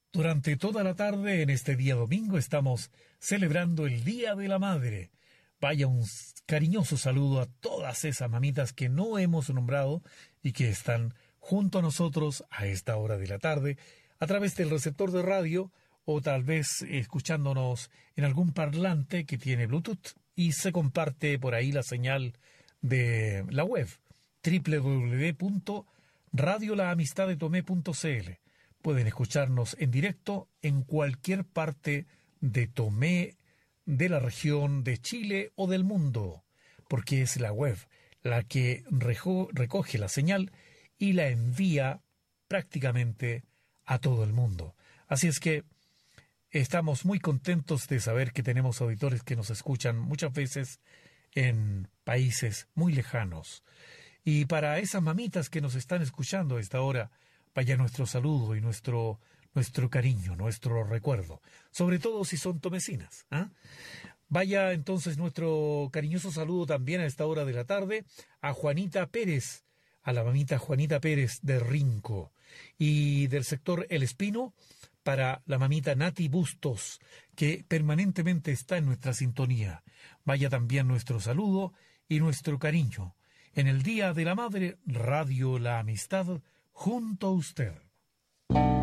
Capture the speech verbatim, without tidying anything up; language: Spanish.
Durante toda la tarde, en este día domingo, estamos celebrando el Día de la Madre. Vaya un cariñoso saludo a todas esas mamitas que no hemos nombrado y que están junto a nosotros a esta hora de la tarde, a través del receptor de radio o tal vez escuchándonos en algún parlante que tiene Bluetooth y se comparte por ahí la señal de la web doble u doble u doble u punto radio la amistad de tomé punto c l. Pueden escucharnos en directo en cualquier parte de Tomé, de la región de Chile o del mundo, porque es la web la que rejo, recoge la señal y la envía prácticamente a todo el mundo. Así es que estamos muy contentos de saber que tenemos auditores que nos escuchan muchas veces en países muy lejanos. Y para esas mamitas que nos están escuchando a esta hora, vaya nuestro saludo y nuestro, nuestro cariño, nuestro recuerdo, sobre todo si son tomecinas, ¿eh? Vaya entonces nuestro cariñoso saludo también a esta hora de la tarde a Juanita Pérez, a la mamita Juanita Pérez de Rinco, y del sector El Espino para la mamita Nati Bustos, que permanentemente está en nuestra sintonía. Vaya también nuestro saludo y nuestro cariño en el Día de la Madre, Radio La Amistad, junto a usted.